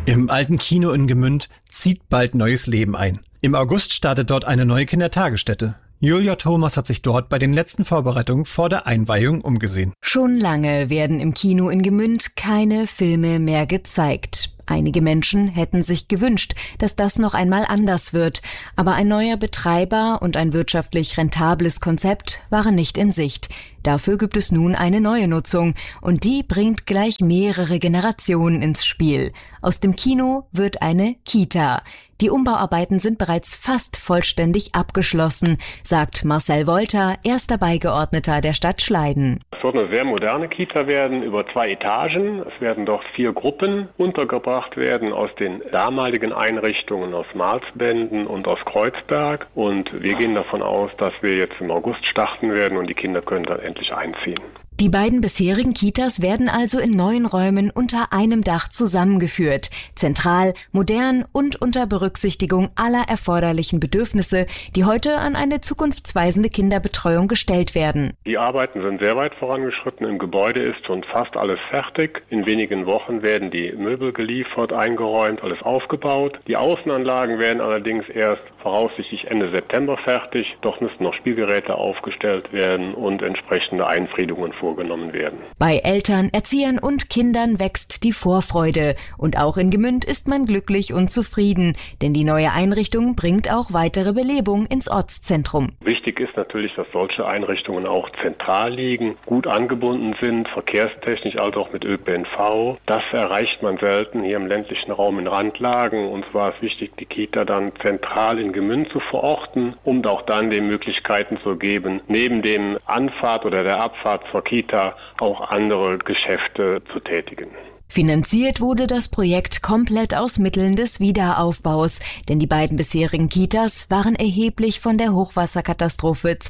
Im alten Kino in Gmünd zieht bald neues Leben ein. Im August startet dort eine neue Kindertagesstätte. Julia Thomas hat sich dort bei den letzten Vorbereitungen vor der Einweihung umgesehen. Schon lange werden im Kino in Gmünd keine Filme mehr gezeigt. Einige Menschen hätten sich gewünscht, dass das noch einmal anders wird. Aber ein neuer Betreiber und ein wirtschaftlich rentables Konzept waren nicht in Sicht. Dafür gibt es nun eine neue Nutzung und die bringt gleich mehrere Generationen ins Spiel. Aus dem Kino wird eine Kita. Die Umbauarbeiten sind bereits fast vollständig abgeschlossen, sagt Marcel Wolter, erster Beigeordneter der Stadt Schleiden. Es wird eine sehr moderne Kita werden, über 2 Etagen. Es werden dort 4 Gruppen untergebracht werden aus den damaligen Einrichtungen aus Marsbenden und aus Kreuzberg. Und wir gehen davon aus, dass wir jetzt im August starten werden und die Kinder können dann endlich einziehen. Die beiden bisherigen Kitas werden also in neuen Räumen unter einem Dach zusammengeführt. Zentral, modern und unter Berücksichtigung aller erforderlichen Bedürfnisse, die heute an eine zukunftsweisende Kinderbetreuung gestellt werden. Die Arbeiten sind sehr weit vorangeschritten. Im Gebäude ist schon fast alles fertig. In wenigen Wochen werden die Möbel geliefert, eingeräumt, alles aufgebaut. Die Außenanlagen werden allerdings erst voraussichtlich Ende September fertig. Doch müssen noch Spielgeräte aufgestellt werden und entsprechende Einfriedungen vorgenommen werden. Bei Eltern, Erziehern und Kindern wächst die Vorfreude. Und auch in Gmünd ist man glücklich und zufrieden, denn die neue Einrichtung bringt auch weitere Belebung ins Ortszentrum. Wichtig ist natürlich, dass solche Einrichtungen auch zentral liegen, gut angebunden sind, verkehrstechnisch als auch mit ÖPNV. Das erreicht man selten hier im ländlichen Raum in Randlagen. Und zwar ist wichtig, die Kita dann zentral in Gmünd zu verorten, um auch dann die Möglichkeiten zu geben, neben dem Anfahrt oder der Abfahrt zur Kita auch andere Geschäfte zu tätigen. Finanziert wurde das Projekt komplett aus Mitteln des Wiederaufbaus, denn die beiden bisherigen Kitas waren erheblich von der Hochwasserkatastrophe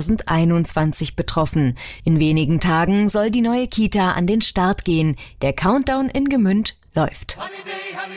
2021 betroffen. In wenigen Tagen soll die neue Kita an den Start gehen. Der Countdown in Gmünd läuft.